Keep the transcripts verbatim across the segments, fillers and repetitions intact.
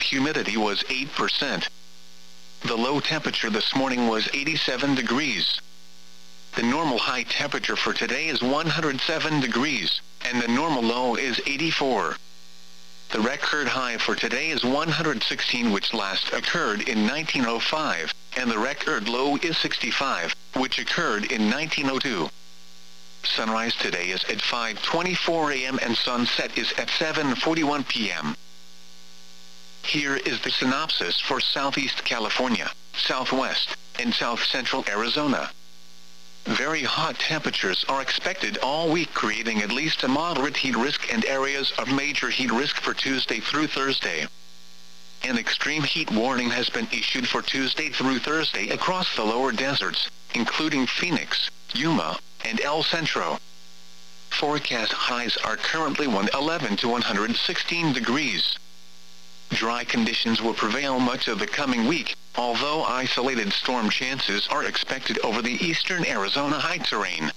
humidity was eight percent. The low temperature this morning was eighty-seven degrees. The normal high temperature for today is one hundred seven degrees, and the normal low is eighty-four. The record high for today is one hundred sixteen, which last occurred in nineteen oh five, and the record low is sixty-five, which occurred in nineteen oh two. Sunrise today is at five twenty-four a m and sunset is at seven forty-one p m Here is the synopsis for Southeast California, Southwest, and South Central Arizona. Very hot temperatures are expected all week, creating at least a moderate heat risk and areas of major heat risk for Tuesday through Thursday. An extreme heat warning has been issued for Tuesday through Thursday across the lower deserts, including Phoenix, Yuma, and El Centro. Forecast highs are currently one hundred eleven to one hundred sixteen degrees. Dry conditions will prevail much of the coming week, although isolated storm chances are expected over the eastern Arizona high terrain.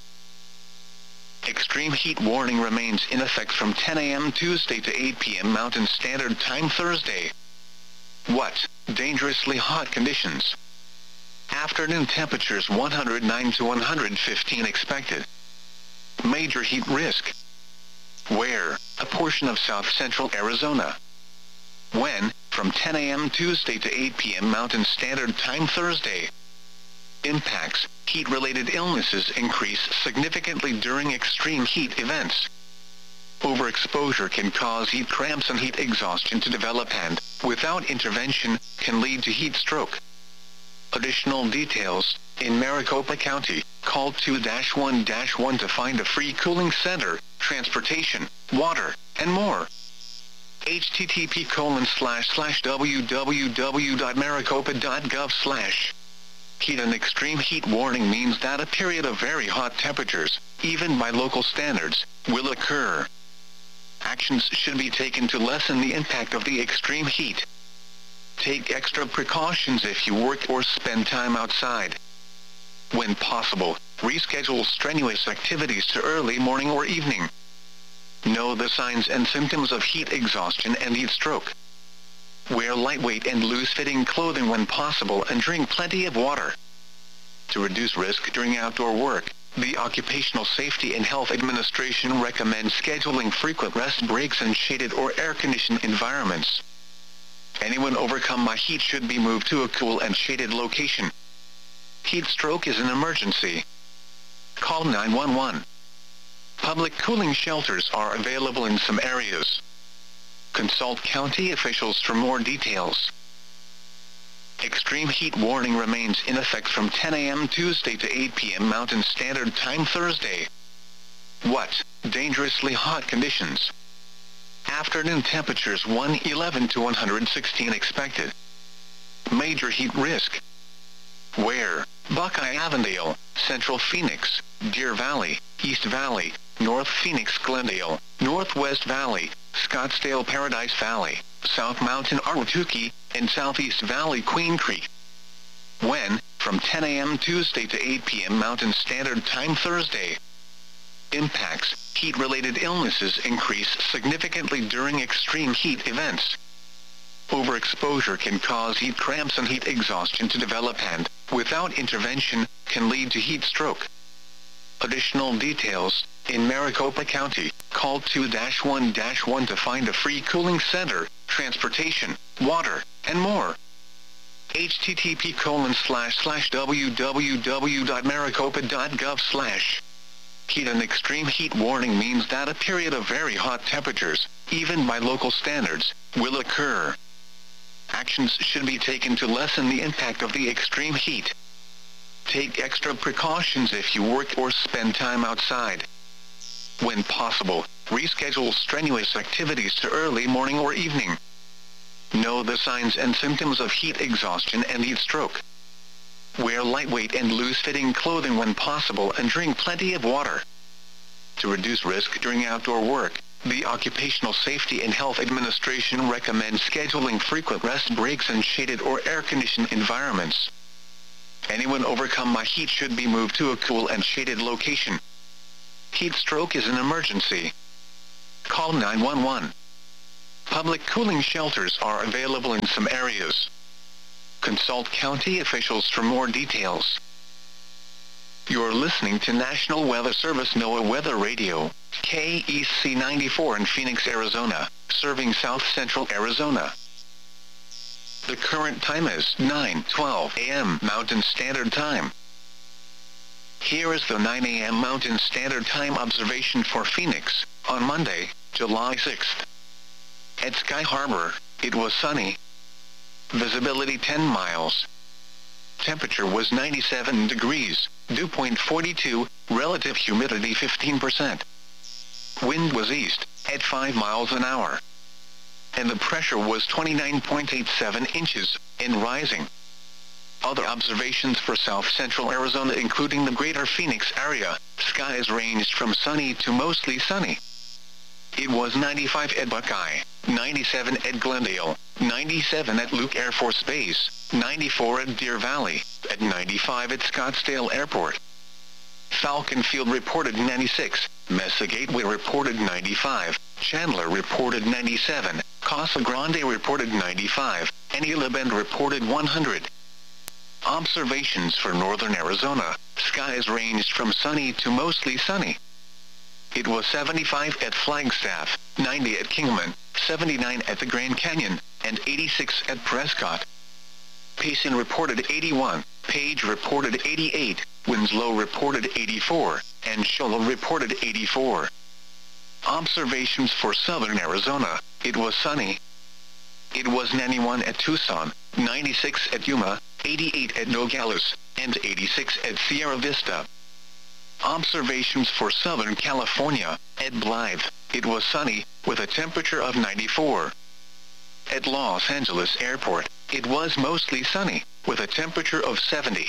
Extreme heat warning remains in effect from ten a m Tuesday to eight p m Mountain Standard Time Thursday. What? Dangerously hot conditions. Afternoon temperatures one hundred nine to one hundred fifteen expected. Major heat risk. Where? A portion of south central Arizona. When? From ten a m Tuesday to eight p m Mountain Standard Time Thursday. Impacts. Heat-related illnesses increase significantly during extreme heat events. Overexposure can cause heat cramps and heat exhaustion to develop and, without intervention, can lead to heat stroke. Additional details. In Maricopa County, call two one one to find a free cooling center, transportation, water, and more. H T T P colon slash slash www.maricopa.gov slash. Heat and extreme heat warning means that a period of very hot temperatures, even by local standards, will occur. Actions should be taken to lessen the impact of the extreme heat. Take extra precautions if you work or spend time outside. When possible, reschedule strenuous activities to early morning or evening. Know the signs and symptoms of heat exhaustion and heat stroke. Wear lightweight and loose-fitting clothing when possible and drink plenty of water. To reduce risk during outdoor work, the Occupational Safety and Health Administration recommends scheduling frequent rest breaks in shaded or air-conditioned environments. Anyone overcome by heat should be moved to a cool and shaded location. Heat stroke is an emergency. Call nine one one. Public cooling shelters are available in some areas. Consult county officials for more details. Extreme heat warning remains in effect from ten a m Tuesday to eight p m Mountain Standard Time Thursday. What? Dangerously hot conditions. Afternoon temperatures one hundred eleven to one hundred sixteen expected. Major heat risk. Where? Buckeye Avondale, Central Phoenix, Deer Valley, East Valley, North Phoenix Glendale, Northwest Valley, Scottsdale Paradise Valley, South Mountain Ahwatukee, and Southeast Valley Queen Creek. When? From ten a m Tuesday to eight p m Mountain Standard Time Thursday. Impacts. Heat-related illnesses increase significantly during extreme heat events. Overexposure can cause heat cramps and heat exhaustion to develop and, without intervention, can lead to heat stroke. Additional details. In Maricopa County, call two one one to find a free cooling center, transportation, water, and more. H T T P colon slash slash www.maricopa.gov slash. Heat and extreme heat warning means that a period of very hot temperatures, even by local standards, will occur. Actions should be taken to lessen the impact of the extreme heat. Take extra precautions if you work or spend time outside. When possible, reschedule strenuous activities to early morning or evening. Know the signs and symptoms of heat exhaustion and heat stroke. Wear lightweight and loose-fitting clothing when possible and drink plenty of water. To reduce risk during outdoor work, the Occupational Safety and Health Administration recommends scheduling frequent rest breaks in shaded or air-conditioned environments. Anyone overcome by heat should be moved to a cool and shaded location. Heat stroke is an emergency. Call nine one one. Public cooling shelters are available in some areas. Consult county officials for more details. You're listening to National Weather Service NOAA Weather Radio, K E C ninety-four in Phoenix, Arizona, serving south central Arizona. The current time is nine twelve a m Mountain Standard Time. Here is the nine a m Mountain Standard Time observation for Phoenix, on Monday, July sixth. At Sky Harbor, it was sunny. Visibility ten miles. Temperature was ninety-seven degrees, dew point forty-two, relative humidity fifteen percent. Wind was east, at five miles an hour. And the pressure was twenty-nine point eight seven inches, and rising. Other observations for south central Arizona including the greater Phoenix area, skies ranged from sunny to mostly sunny. It was ninety-five at Buckeye, ninety-seven at Glendale, ninety-seven at Luke Air Force Base, ninety-four at Deer Valley, at ninety-five at Scottsdale Airport. Falcon Field reported ninety-six, Mesa Gateway reported ninety-five, Chandler reported ninety-seven, Casa Grande reported ninety-five, and Isla Bend reported one hundred. Observations for northern Arizona, skies ranged from sunny to mostly sunny. It was seventy-five at Flagstaff, ninety at Kingman, seventy-nine at the Grand Canyon, and eighty-six at Prescott. Payson reported eighty-one, Page reported eighty-eight, Winslow reported eighty-four, and Shola reported eighty-four. Observations for southern Arizona, it was sunny. It was ninety-one at Tucson, ninety-six at Yuma, eighty-eight at Nogales, and eighty-six at Sierra Vista. Observations for Southern California, at Blythe, it was sunny, with a temperature of ninety-four. At Los Angeles Airport, it was mostly sunny, with a temperature of seventy.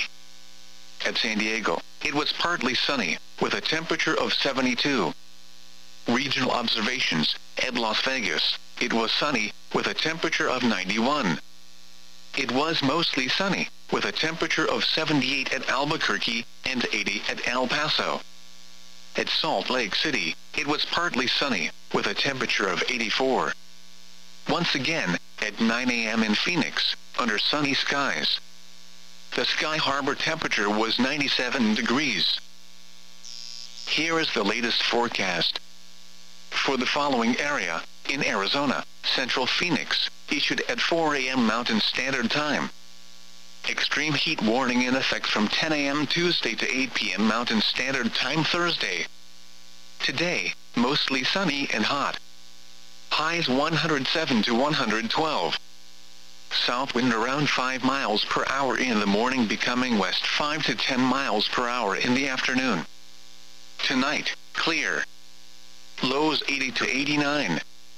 At San Diego, it was partly sunny, with a temperature of seventy-two. Regional observations, at Las Vegas, it was sunny, with a temperature of ninety-one. It was mostly sunny, with a temperature of seventy-eight at Albuquerque, and eighty at El Paso. At Salt Lake City, it was partly sunny, with a temperature of eighty-four. Once again, at nine a m in Phoenix, under sunny skies. The Sky Harbor temperature was ninety-seven degrees. Here is the latest forecast. For the following area, in Arizona, Central Phoenix, issued at four a m Mountain Standard Time. Extreme heat warning in effect from ten a m Tuesday to eight p m Mountain Standard Time Thursday. Today, mostly sunny and hot. Highs one hundred seven to one hundred twelve. South wind around five miles per hour in the morning, becoming west five to ten miles per hour in the afternoon. Tonight, clear. Lows eighty to eighty-nine.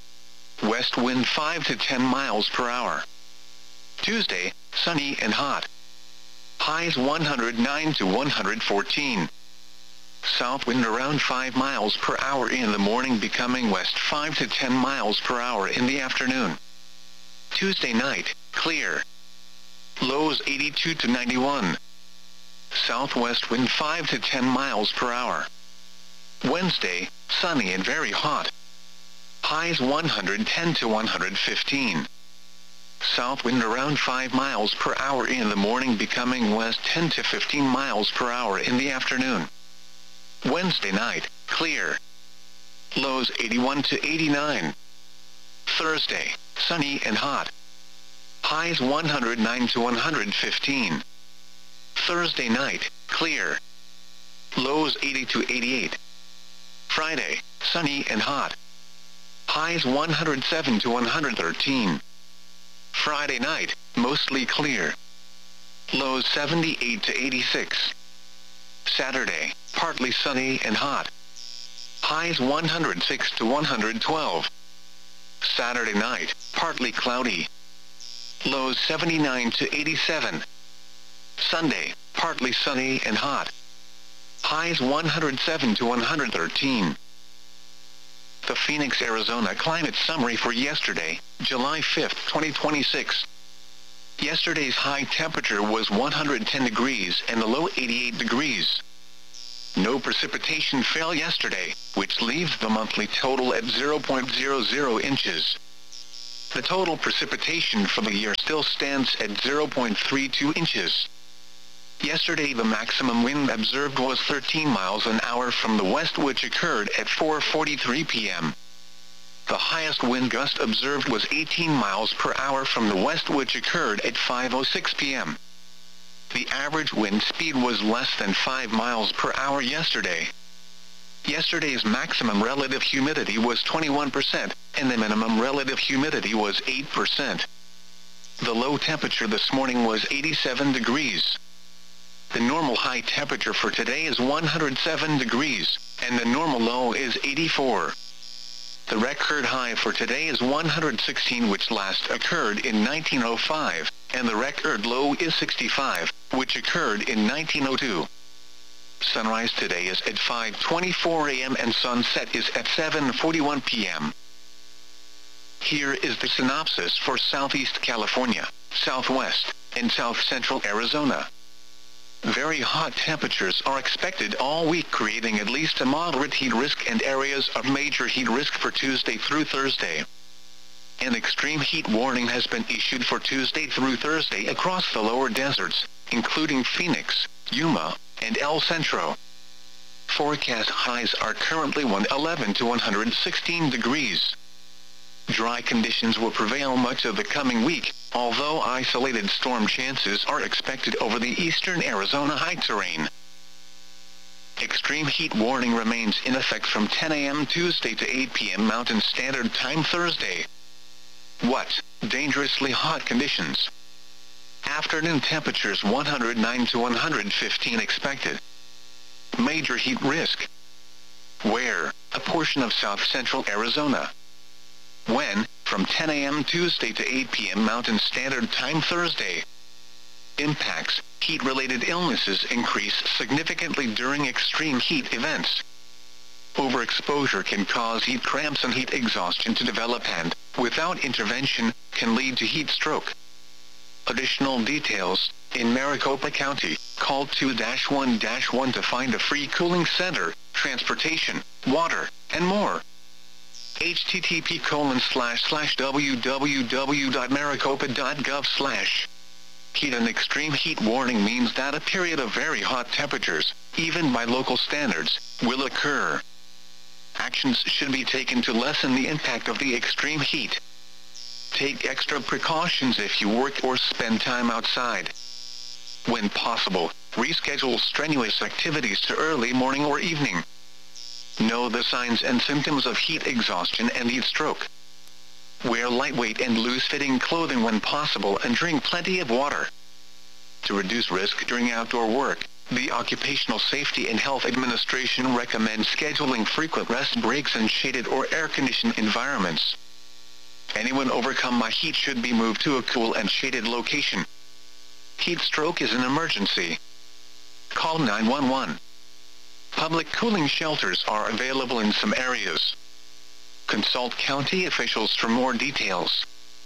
West wind five to ten miles per hour. Tuesday, sunny and hot. Highs one hundred nine to one hundred fourteen. South wind around five miles per hour in the morning, becoming west five to ten miles per hour in the afternoon. Tuesday night, clear. Lows eighty-two to ninety-one. Southwest wind five to ten miles per hour. Wednesday, sunny and very hot. Highs one hundred ten to one hundred fifteen. South wind around five miles per hour in the morning, becoming west ten to fifteen miles per hour in the afternoon. Wednesday night, clear. Lows eighty-one to eighty-nine. Thursday, sunny and hot. Highs one hundred nine to one hundred fifteen. Thursday night, clear. Lows eighty to eighty-eight. Friday, sunny and hot. Highs one hundred seven to one hundred thirteen. Friday night, mostly clear. Lows seventy-eight to eighty-six. Saturday, partly sunny and hot. Highs one hundred six to one hundred twelve. Saturday night, partly cloudy. Lows seventy-nine to eighty-seven. Sunday, partly sunny and hot. Highs one hundred seven to one hundred thirteen. The Phoenix, Arizona climate summary for yesterday, July fifth, twenty twenty-six. Yesterday's high temperature was one hundred ten degrees and the low eighty-eight degrees. No precipitation fell yesterday, which leaves the monthly total at zero point zero zero inches. The total precipitation for the year still stands at zero point three two inches. Yesterday the maximum wind observed was thirteen miles an hour from the west, which occurred at four forty-three p m The highest wind gust observed was eighteen miles per hour from the west, which occurred at five oh six p m The average wind speed was less than five miles per hour yesterday. Yesterday's maximum relative humidity was twenty-one percent, and the minimum relative humidity was eight percent. The low temperature this morning was eighty-seven degrees. The normal high temperature for today is one hundred seven degrees, and the normal low is eighty-four. The record high for today is one hundred sixteen, which last occurred in nineteen oh five, and the record low is sixty-five, which occurred in nineteen oh two. Sunrise today is at five twenty-four a m and sunset is at seven forty-one p m Here is the synopsis for Southeast California, Southwest, and South Central Arizona. Very hot temperatures are expected all week, creating at least a moderate heat risk and areas of major heat risk for Tuesday through Thursday. An extreme heat warning has been issued for Tuesday through Thursday across the lower deserts, including Phoenix, Yuma, and El Centro. Forecast highs are currently one eleven to one hundred sixteen degrees. Dry conditions will prevail much of the coming week, although isolated storm chances are expected over the eastern Arizona high terrain. Extreme heat warning remains in effect from ten a m Tuesday to eight p m Mountain Standard Time Thursday. What? Dangerously hot conditions. Afternoon temperatures one hundred nine to one hundred fifteen expected. Major heat risk. Where? A portion of south central Arizona. When? From ten a m Tuesday to eight p m Mountain Standard Time Thursday. Impacts. Heat-related illnesses increase significantly during extreme heat events. Overexposure can cause heat cramps and heat exhaustion to develop and, without intervention, can lead to heat stroke. Additional details. In Maricopa County, call two one one to find a free cooling center, transportation, water, and more. H T T P colon slash slash www dot maricopa dot gov slash. Heat and extreme heat warning means that a period of very hot temperatures, even by local standards, will occur. Actions should be taken to lessen the impact of the extreme heat. Take extra precautions if you work or spend time outside. When possible, reschedule strenuous activities to early morning or evening. Know the signs and symptoms of heat exhaustion and heat stroke. Wear lightweight and loose-fitting clothing when possible and drink plenty of water. To reduce risk during outdoor work, the Occupational Safety and Health Administration recommends scheduling frequent rest breaks in shaded or air-conditioned environments. Anyone overcome by heat should be moved to a cool and shaded location. Heat stroke is an emergency. Call nine one one. Public cooling shelters are available in some areas. Consult county officials for more details.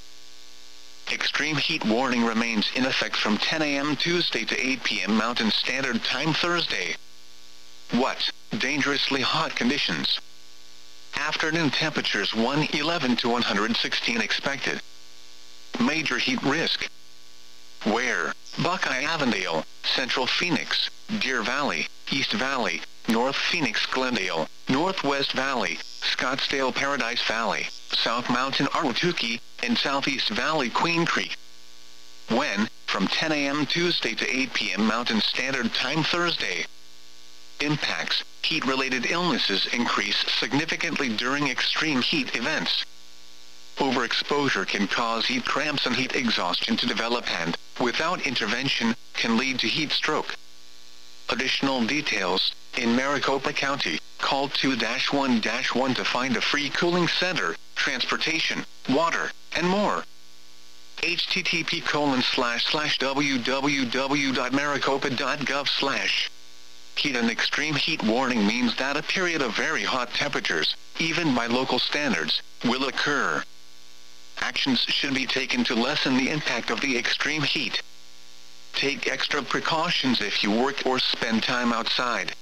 Extreme heat warning remains in effect from ten a m Tuesday to eight p m Mountain Standard Time Thursday. What? Dangerously hot conditions. Afternoon temperatures one eleven to one hundred sixteen expected. Major heat risk. Where? Buckeye Avondale, Central Phoenix, Deer Valley, East Valley, North Phoenix Glendale, Northwest Valley, Scottsdale Paradise Valley, South Mountain Ahwatukee, and Southeast Valley Queen Creek. When? From ten a m Tuesday to eight p m Mountain Standard Time Thursday. Impacts. Heat-related illnesses increase significantly during extreme heat events. Overexposure can cause heat cramps and heat exhaustion to develop and, without intervention, can lead to heat stroke. Additional details. In Maricopa County, call two one one to find a free cooling center, transportation, water, and more. H T T P colon slash slash www dot maricopa dot gov slash. Heat and extreme heat warning means that a period of very hot temperatures, even by local standards, will occur. Actions should be taken to lessen the impact of the extreme heat. Take extra precautions if you work or spend time outside.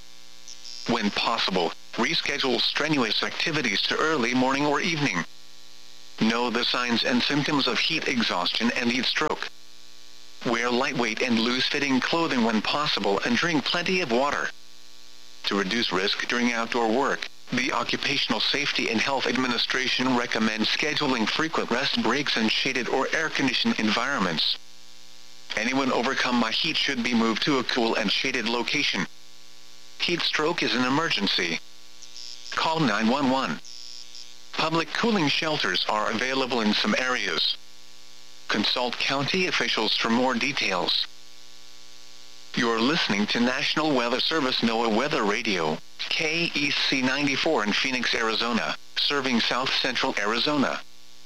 When possible, reschedule strenuous activities to early morning or evening. Know the signs and symptoms of heat exhaustion and heat stroke. Wear lightweight and loose-fitting clothing when possible and drink plenty of water. To reduce risk during outdoor work, the Occupational Safety and Health Administration recommends scheduling frequent rest breaks in shaded or air-conditioned environments. Anyone overcome by heat should be moved to a cool and shaded location. Heat stroke is an emergency. Call nine one one. Public cooling shelters are available in some areas. Consult county officials for more details. You're listening to National Weather Service NOAA Weather Radio, K E C ninety-four in Phoenix, Arizona, serving South Central Arizona.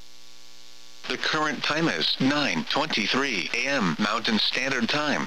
The current time is nine twenty-three a m Mountain Standard Time.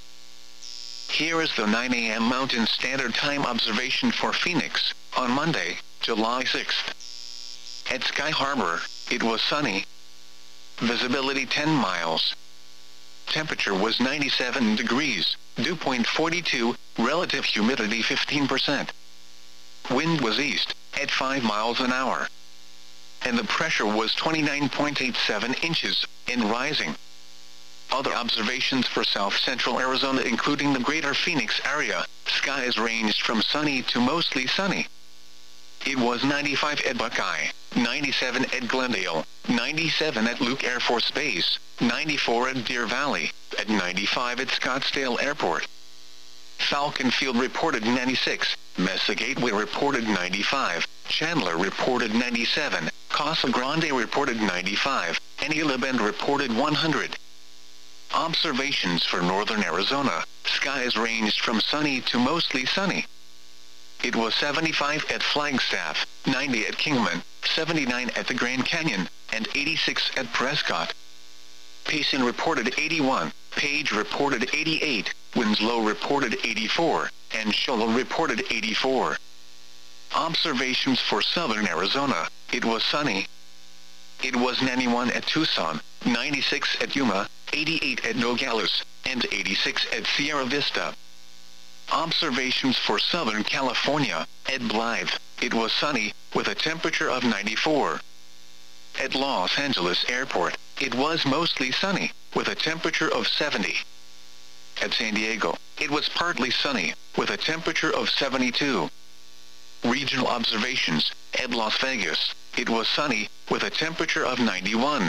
Here is the nine a m Mountain Standard Time observation for Phoenix, on Monday, July sixth. At Sky Harbor, it was sunny. Visibility ten miles. Temperature was ninety-seven degrees, dew point forty-two, relative humidity fifteen percent. Wind was east, at five miles an hour. And the pressure was twenty-nine point eight seven inches, and rising. Other observations for South Central Arizona including the greater Phoenix area, skies ranged from sunny to mostly sunny. It was ninety-five at Buckeye, ninety-seven at Glendale, ninety-seven at Luke Air Force Base, ninety-four at Deer Valley, at ninety-five at Scottsdale Airport. Falcon Field reported ninety-six, Mesa Gateway reported ninety-five, Chandler reported ninety-seven, Casa Grande reported ninety-five, and Gila Bend reported one hundred. Observations for northern Arizona, skies ranged from sunny to mostly sunny. It was seventy-five at Flagstaff, ninety at Kingman, seventy-nine at the Grand Canyon, and eighty-six at Prescott. Payson reported eighty-one, Page reported eighty-eight, Winslow reported eighty-four, and Shoal reported eighty-four. Observations for southern Arizona, it was sunny. It was ninety-one at Tucson, ninety-six at Yuma, eighty-eight at Nogales, and eighty-six at Sierra Vista. Observations for Southern California, at Blythe, it was sunny, with a temperature of ninety-four. At Los Angeles Airport, it was mostly sunny, with a temperature of seventy. At San Diego, it was partly sunny, with a temperature of seventy-two. Regional observations, at Las Vegas, it was sunny, with a temperature of ninety-one.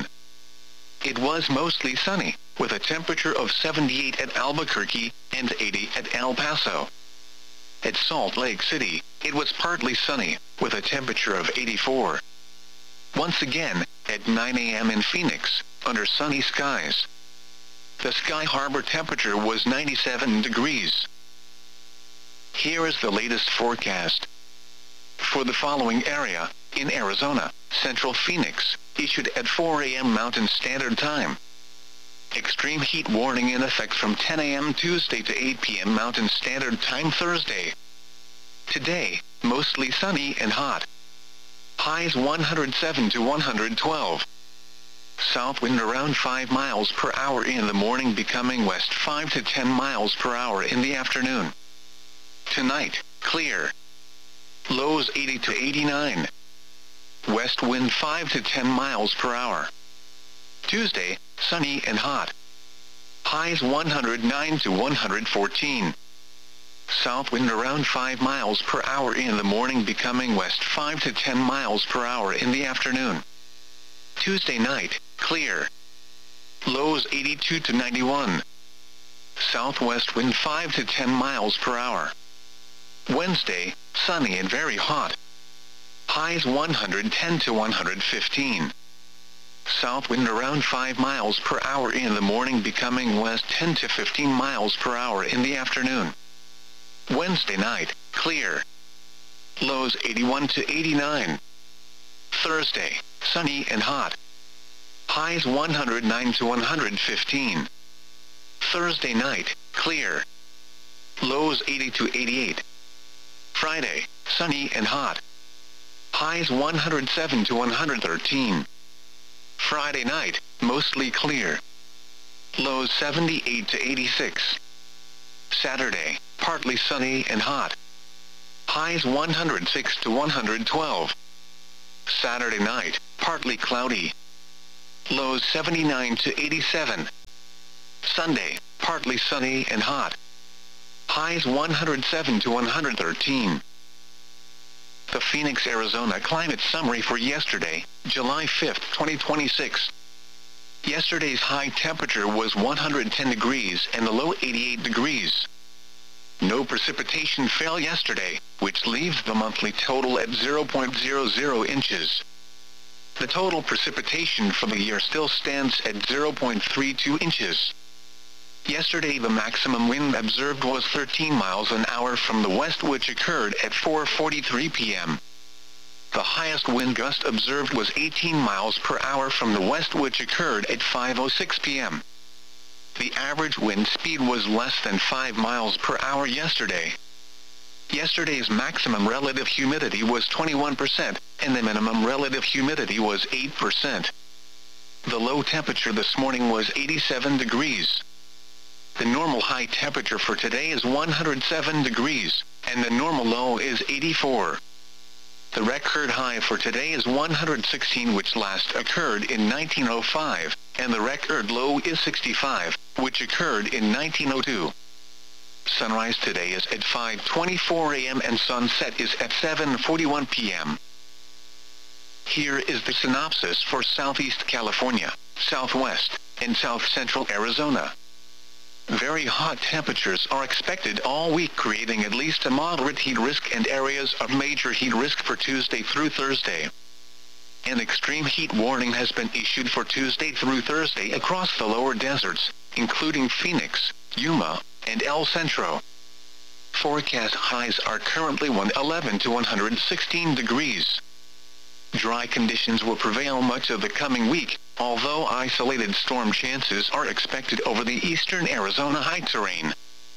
It was mostly sunny, with a temperature of seventy-eight at Albuquerque, and eighty at El Paso. At Salt Lake City, it was partly sunny, with a temperature of eighty-four. Once again, at nine a m in Phoenix, under sunny skies. The Sky Harbor temperature was ninety-seven degrees. Here is the latest forecast. For the following area, in Arizona, Central Phoenix, issued at four a m Mountain Standard Time. Extreme heat warning in effect from ten a m Tuesday to eight p m Mountain Standard Time Thursday. Today, mostly sunny and hot. Highs one hundred seven to one hundred twelve. South wind around five miles per hour in the morning, becoming west five to ten miles per hour in the afternoon. Tonight, clear. Lows eighty to eighty-nine. West wind five to ten miles per hour. Tuesday, sunny and hot. Highs one hundred nine to one hundred fourteen. South wind around five miles per hour in the morning, becoming west five to ten miles per hour in the afternoon. Tuesday night, clear. Lows eighty-two to ninety-one. Southwest wind five to ten miles per hour. Wednesday, sunny and very hot. Highs one hundred ten to one hundred fifteen. South wind around five miles per hour in the morning, becoming west ten to fifteen miles per hour in the afternoon. Wednesday night, clear. Lows eighty-one to eighty-nine. Thursday, sunny and hot. Highs one hundred nine to one hundred fifteen. Thursday night, clear. Lows eighty to eighty-eight. Friday, sunny and hot. Highs one hundred seven to one hundred thirteen. Friday night, mostly clear. Lows seventy-eight to eighty-six. Saturday, partly sunny and hot. Highs one hundred six to one hundred twelve. Saturday night, partly cloudy. Lows seventy-nine to eighty-seven. Sunday, partly sunny and hot. Highs one hundred seven to one hundred thirteen. The Phoenix, Arizona climate summary for yesterday, July fifth, twenty twenty-six. Yesterday's high temperature was one hundred ten degrees and the low eighty-eight degrees. No precipitation fell yesterday, which leaves the monthly total at zero point zero zero inches. The total precipitation for the year still stands at zero point three two inches. Yesterday the maximum wind observed was thirteen miles an hour from the west, which occurred at four forty-three p m The highest wind gust observed was eighteen miles per hour from the west, which occurred at five oh six p m The average wind speed was less than five miles per hour yesterday. Yesterday's maximum relative humidity was twenty-one percent, and the minimum relative humidity was eight percent. The low temperature this morning was eighty-seven degrees. The normal high temperature for today is one hundred seven degrees, and the normal low is eighty-four. The record high for today is one hundred sixteen, which last occurred in nineteen oh five, and the record low is sixty-five, which occurred in nineteen oh two. Sunrise today is at five twenty-four a m and sunset is at seven forty-one p m Here is the synopsis for Southeast California, Southwest, and South Central Arizona. Very hot temperatures are expected all week, creating at least a moderate heat risk and areas of major heat risk for Tuesday through Thursday. An extreme heat warning has been issued for Tuesday through Thursday across the lower deserts, including Phoenix, Yuma, and El Centro. Forecast highs are currently one hundred eleven to one hundred sixteen degrees. Dry conditions will prevail much of the coming week, although isolated storm chances are expected over the eastern Arizona high terrain.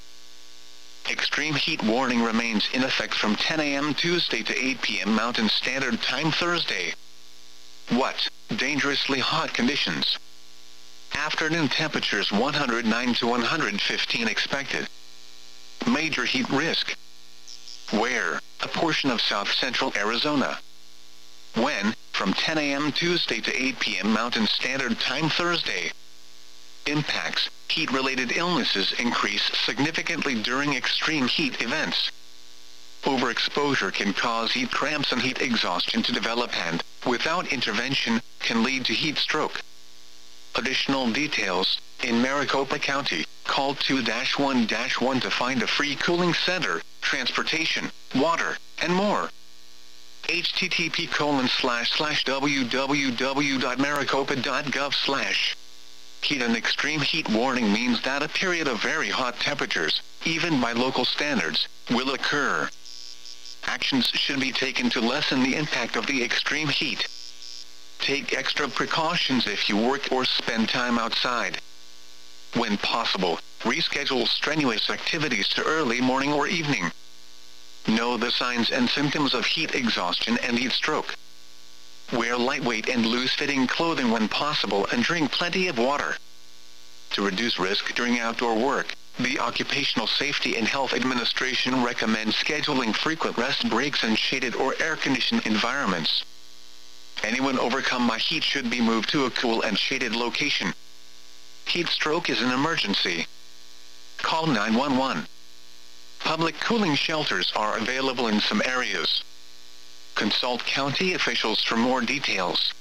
Extreme heat warning remains in effect from ten a m Tuesday to eight p m Mountain Standard Time Thursday. What? Dangerously hot conditions. Afternoon temperatures one hundred nine to one hundred fifteen expected. Major heat risk. Where? A portion of south central Arizona. When? From ten a m Tuesday to eight p m Mountain Standard Time Thursday. Impacts. Heat-related illnesses increase significantly during extreme heat events. Overexposure can cause heat cramps and heat exhaustion to develop and, without intervention, can lead to heat stroke. Additional details. In Maricopa County, call two one one to find a free cooling center, transportation, water, and more. H T T P colon slash slash w w w dot maricopa dot gov slash. Heat and extreme heat warning means that a period of very hot temperatures, even by local standards, will occur. Actions should be taken to lessen the impact of the extreme heat. Take extra precautions if you work or spend time outside. When possible, reschedule strenuous activities to early morning or evening. Know the signs and symptoms of heat exhaustion and heat stroke. Wear lightweight and loose-fitting clothing when possible and drink plenty of water. To reduce risk during outdoor work, the Occupational Safety and Health Administration recommends scheduling frequent rest breaks in shaded or air-conditioned environments. Anyone overcome by heat should be moved to a cool and shaded location. Heat stroke is an emergency. Call nine one one. Public cooling shelters are available in some areas. Consult county officials for more details.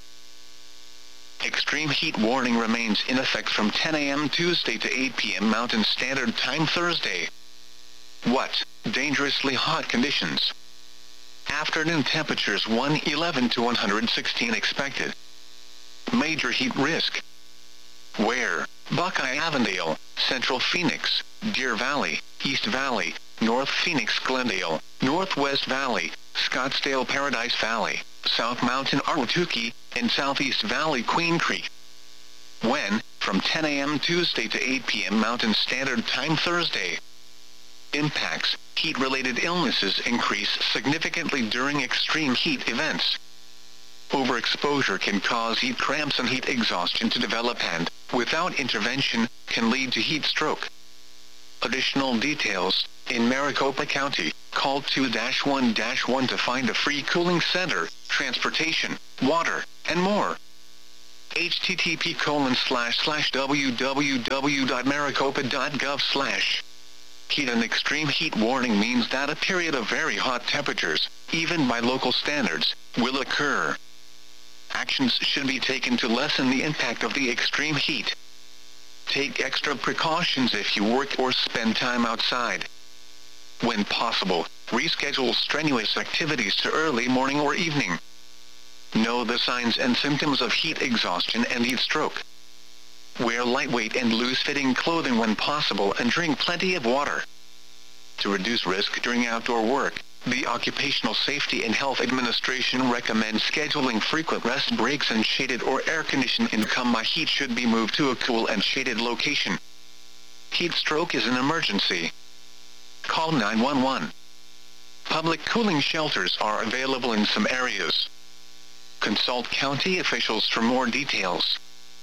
Extreme heat warning remains in effect from ten a m Tuesday to eight p m Mountain Standard Time Thursday. What? Dangerously hot conditions. Afternoon temperatures one hundred eleven to one hundred sixteen expected. Major heat risk. Where? Buckeye Avondale, Central Phoenix, Deer Valley, East Valley, North Phoenix Glendale, Northwest Valley, Scottsdale Paradise Valley, South Mountain Ahwatukee, and Southeast Valley Queen Creek. When? From ten a m Tuesday to eight p m Mountain Standard Time Thursday. Impacts. Heat-related illnesses increase significantly during extreme heat events. Overexposure can cause heat cramps and heat exhaustion to develop and, without intervention, can lead to heat stroke. Additional details. In Maricopa County, call two one one to find a free cooling center, transportation, water, and more. http colon slash slash www.maricopa.gov slash. Heat and extreme heat warning means that a period of very hot temperatures, even by local standards, will occur. Actions should be taken to lessen the impact of the extreme heat. Take extra precautions if you work or spend time outside. When possible, reschedule strenuous activities to early morning or evening. Know the signs and symptoms of heat exhaustion and heat stroke. Wear lightweight and loose-fitting clothing when possible and drink plenty of water. To reduce risk during outdoor work, the Occupational Safety and Health Administration recommends scheduling frequent rest breaks and shaded or air-conditioned income by heat should be moved to a cool and shaded location. Heat stroke is an emergency. Call nine one one. Public cooling shelters are available in some areas. Consult county officials for more details.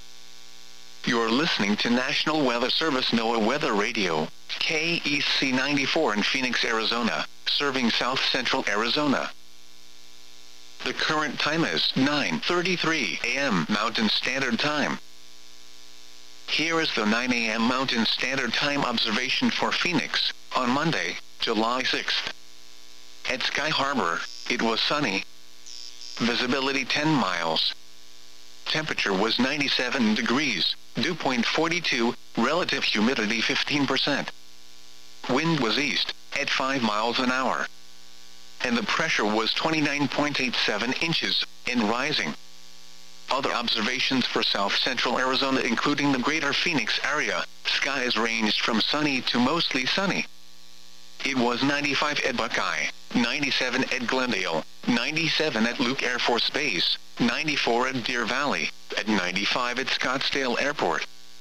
You're listening to National Weather Service NOAA Weather Radio, K E C ninety-four in Phoenix, Arizona, serving South Central Arizona. The current time is nine thirty-three a m Mountain Standard Time. Here is the nine a m Mountain Standard Time observation for Phoenix, on Monday, July sixth. At Sky Harbor, it was sunny. Visibility ten miles. Temperature was ninety-seven degrees, dew point forty-two, relative humidity fifteen percent. Wind was east, at five miles an hour. And the pressure was twenty-nine point eight seven inches, and rising. Other observations for South Central Arizona including the greater Phoenix area, skies ranged from sunny to mostly sunny. It was ninety-five at Buckeye, ninety-seven at Glendale, ninety-seven at Luke Air Force Base, ninety-four at Deer Valley, at ninety-five at Scottsdale Airport.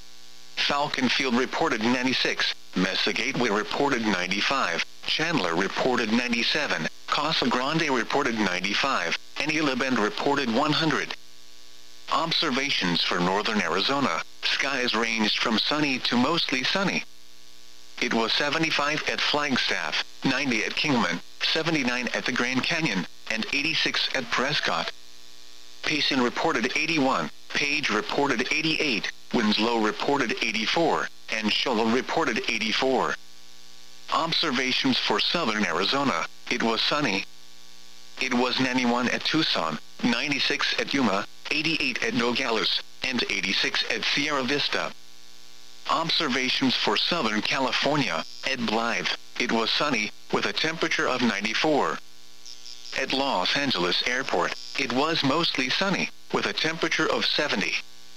Falcon Field reported ninety-six, Mesa Gateway reported ninety-five, Chandler reported ninety-seven, Casa Grande reported ninety-five, and Gila Bend reported one hundred. Observations for northern Arizona, skies ranged from sunny to mostly sunny. It was seventy-five at Flagstaff, ninety at Kingman, seventy-nine at the Grand Canyon, and eighty-six at Prescott. Payson reported eighty-one, Page reported eighty-eight, Winslow reported eighty-four, and Shola reported eighty-four. Observations for southern Arizona, it was sunny. It was ninety-one at Tucson, ninety-six at Yuma, eighty-eight at Nogales, and eighty-six at Sierra Vista. Observations for Southern California, at Blythe, it was sunny, with a temperature of ninety-four. At Los Angeles Airport, it was mostly sunny, with a temperature of seventy.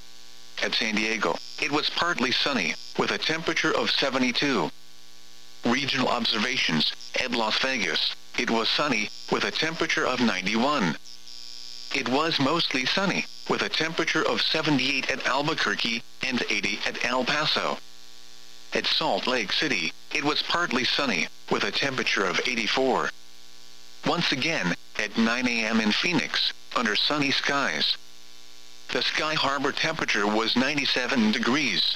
At San Diego, it was partly sunny, with a temperature of seventy-two. Regional observations, at Las Vegas, it was sunny, with a temperature of ninety-one. It was mostly sunny, with a temperature of seventy-eight at Albuquerque, and eighty at El Paso. At Salt Lake City, it was partly sunny, with a temperature of eighty-four. Once again, at nine a m in Phoenix, under sunny skies. The Sky Harbor temperature was ninety-seven degrees.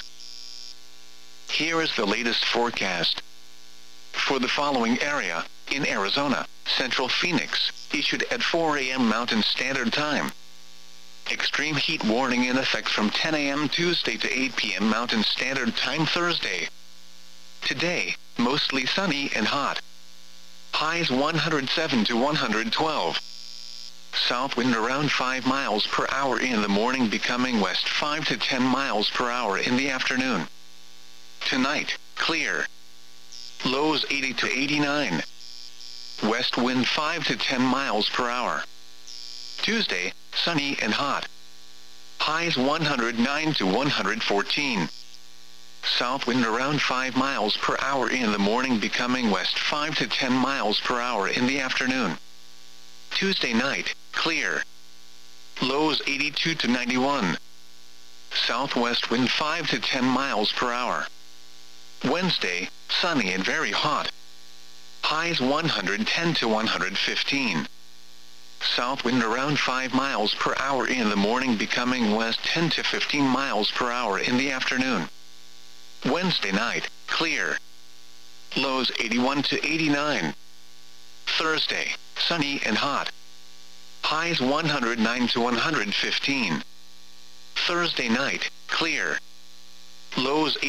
Here is the latest forecast. For the following area, in Arizona, Central Phoenix, issued at four a m Mountain Standard Time. Extreme heat warning in effect from ten a m Tuesday to eight p m Mountain Standard Time Thursday. Today, mostly sunny and hot. Highs one hundred seven to one hundred twelve. South wind around five miles per hour in the morning, becoming west five to ten miles per hour in the afternoon. Tonight, clear. Lows eighty to eighty-nine. West wind five to ten miles per hour. Tuesday, sunny and hot. Highs one hundred nine to one hundred fourteen. South wind around five miles per hour in the morning, becoming west five to ten miles per hour in the afternoon. Tuesday night, clear. Lows eighty-two to ninety-one. Southwest wind five to ten miles per hour. Wednesday, sunny and very hot. Highs one hundred ten to one hundred fifteen. South wind around five miles per hour in the morning, becoming west ten to fifteen miles per hour in the afternoon. Wednesday night, clear. Lows eighty-one to eighty-nine. Thursday, sunny and hot. Highs one hundred nine to one hundred fifteen. Thursday night, clear. Lows